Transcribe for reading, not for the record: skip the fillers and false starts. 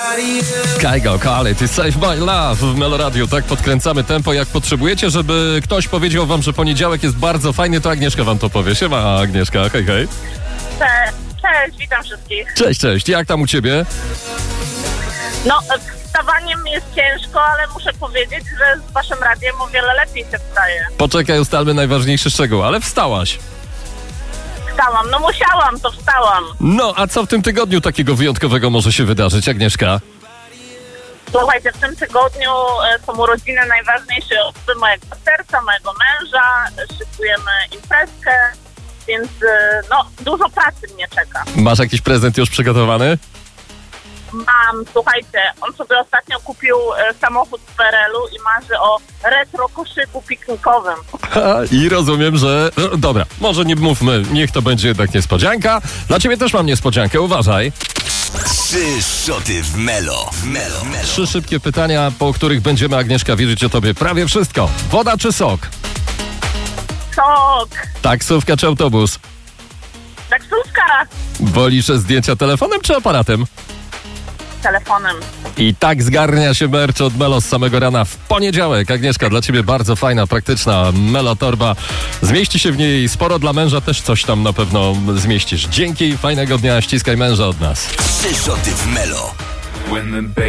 Kygo, Khaled i Save My Love w Meloradiu. Tak podkręcamy tempo, jak potrzebujecie, żeby ktoś powiedział wam, że poniedziałek jest bardzo fajny, to Agnieszka wam to powie. Siema, Agnieszka, hej, hej. Cześć, witam wszystkich. Cześć, jak tam u ciebie? No, wstawaniem jest ciężko, ale muszę powiedzieć, że z waszym radiem o wiele lepiej się wstaje. Poczekaj, ustalmy najważniejszy szczegół, ale wstałaś. Wstałam, no musiałam, to wstałam. No, a co w tym tygodniu takiego wyjątkowego może się wydarzyć, Agnieszka? Słuchajcie, w tym tygodniu są urodziny najważniejszej osoby mojego serca, mojego męża. Szykujemy imprezkę, więc no, dużo pracy mnie czeka. Masz jakiś prezent już przygotowany? Mam, słuchajcie, on sobie ostatnio kupił samochód z PRL-u i marzy o retro koszyku piknikowym. I rozumiem, że... No, dobra, może nie mówmy, niech to będzie jednak niespodzianka. Dla ciebie też mam niespodziankę, uważaj. 3 szoty w Melo. 3 szybkie pytania, po których będziemy, Agnieszka, wiedzieć o tobie prawie wszystko. Woda czy sok? Sok, Taksówka czy autobus? taksówka, Wolisz zdjęcia telefonem czy aparatem? telefonem. I tak zgarnia się merch od Melo z samego rana w poniedziałek. Agnieszka, dla ciebie bardzo fajna, praktyczna Melo torba. Zmieści się w niej sporo, dla męża też coś tam na pewno zmieścisz. Dzięki, fajnego dnia, ściskaj męża od nas. 3 szoty w Melo.